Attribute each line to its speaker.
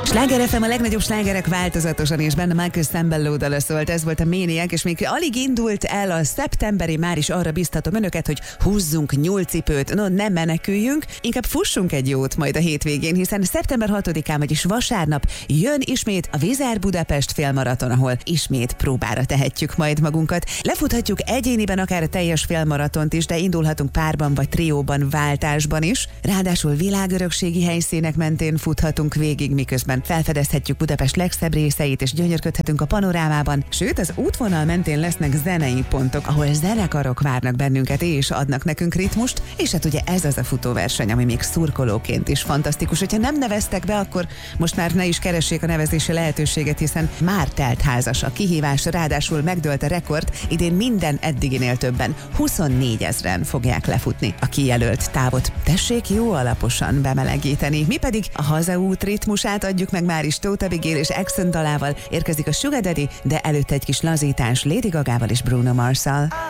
Speaker 1: Sláger FM, a legnagyobb slágerek változatosan, és benne Michael Sambello dala szólt, ez volt a Maniac, és még alig indult el a szeptemberi, már is arra biztatom önöket, hogy húzzunk nyúlcipőt, nem meneküljünk, inkább fussunk egy jót majd a hétvégén, hiszen szeptember 6-án, vagyis vasárnap jön ismét a Vizár Budapest félmaraton, ahol ismét próbára tehetjük majd magunkat. Lefuthatjuk egyéniben akár a teljes félmaratont is, de indulhatunk párban vagy trióban, váltásban is. Ráadásul világörökségi helyszínek mentén futhatunk végig, miközben felfedezhetjük Budapest legszebb részeit, és gyönyörködhetünk a panorámában, sőt az útvonal mentén lesznek zenei pontok, ahol zenekarok várnak bennünket és adnak nekünk ritmust, és hát ugye ez az a futóverseny, ami még szurkolóként is fantasztikus. Hogyha nem neveztek be, akkor most már ne is keressék a nevezési lehetőséget, hiszen már telt házas a kihívás, ráadásul megdőlt a rekord, idén minden eddiginél többen, 24 000-en fogják lefutni a kijelölt távot. Tessék jó alaposan bemelegíteni, mi pedig a hazaút ritmusát adjuk meg már is. Tóth Abigail és Accent dalával érkezik a Sugar Daddy, de előtte egy kis lazítás Lady Gagával és Bruno Mars-szal.